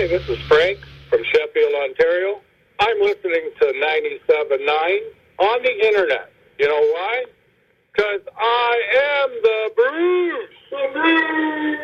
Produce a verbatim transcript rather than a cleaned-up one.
Hi, this is Frank from Sheffield, Ontario. I'm listening to ninety-seven point nine on the internet. You know why? Because I am the Bruce. The Bruce.